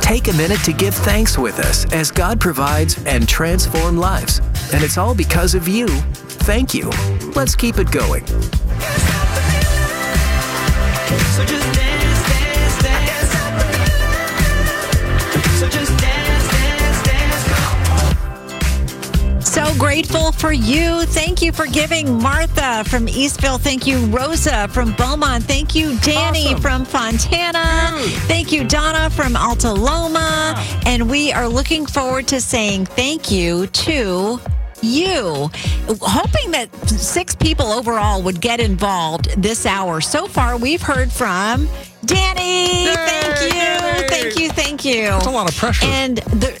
Take a minute to give thanks with us as God provides and transforms lives. And it's all because of you. Thank you. Let's keep it going. So just dance, dance, dance. So just dance, dance, dance. So grateful for you. Thank you for giving. Martha from Eastville. Thank you, Rosa from Beaumont. Thank you, Danny from Fontana. Thank you, Donna from Alta Loma. And we are looking forward to saying thank you to you, hoping that 6 people overall would get involved this hour. So far, we've heard from Danny. Yay, Thank you. Danny. Thank you. Thank you. That's a lot of pressure. And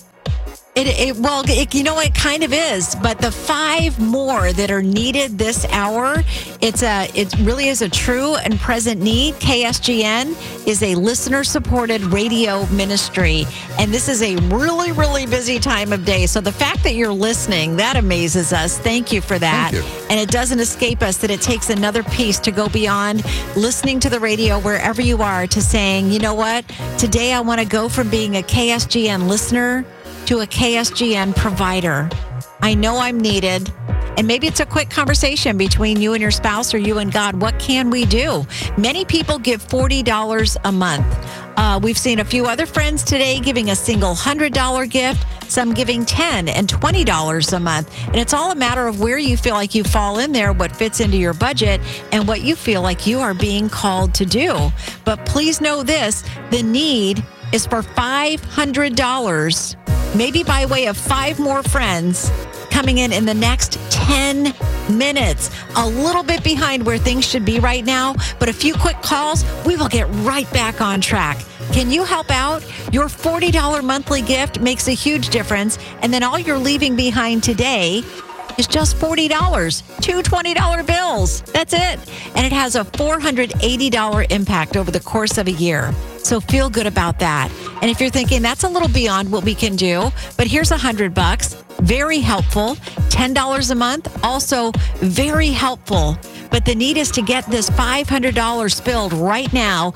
you know, it kind of is. But the 5 more that are needed this hour, it really is a true and present need. KSGN is a listener-supported radio ministry, and this is a really, really busy time of day. So the fact that you're listening, that amazes us. Thank you for that. Thank you. And it doesn't escape us that it takes another piece to go beyond listening to the radio wherever you are to saying, you know what, today I want to go from being a KSGN listener to a KSGN provider. I know I'm needed. And maybe it's a quick conversation between you and your spouse or you and God. What can we do? Many people give $40 a month. We've seen a few other friends today giving a single $100 gift, some giving $10 and $20 a month. And it's all a matter of where you feel like you fall in there, what fits into your budget, and what you feel like you are being called to do. But please know this, the need is for $500, maybe by way of 5 more friends coming in the next 10 minutes. A little bit behind where things should be right now, but a few quick calls, we will get right back on track. Can you help out? Your $40 monthly gift makes a huge difference, and then all you're leaving behind today is just $40, 2 $20 bills. That's it. And it has a $480 impact over the course of a year. So feel good about that. And if you're thinking that's a little beyond what we can do, but here's $100, very helpful. $10 a month, also very helpful. But the need is to get this $500 spilled right now.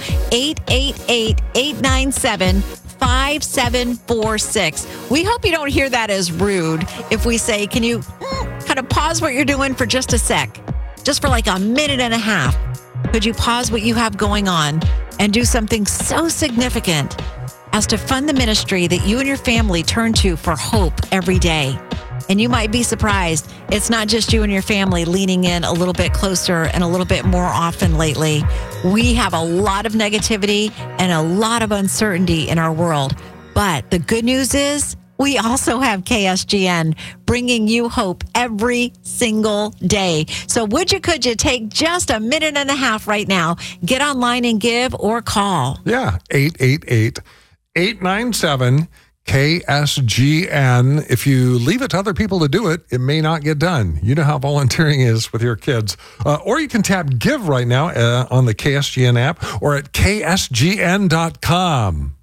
888-897-5746. We hope you don't hear that as rude if we say, can you kind of pause what you're doing for just a sec? Just for like a minute and a half. Could you pause what you have going on and do something so significant as to fund the ministry that you and your family turn to for hope every day? And you might be surprised. It's not just you and your family leaning in a little bit closer and a little bit more often lately. We have a lot of negativity and a lot of uncertainty in our world. But the good news is we also have KSGN bringing you hope every single day. So could you take just a minute and a half right now? Get online and give or call. Yeah, 888-897-KSGN. If you leave it to other people to do it, it may not get done. You know how volunteering is with your kids. Or you can tap Give right now on the KSGN app or at ksgn.com.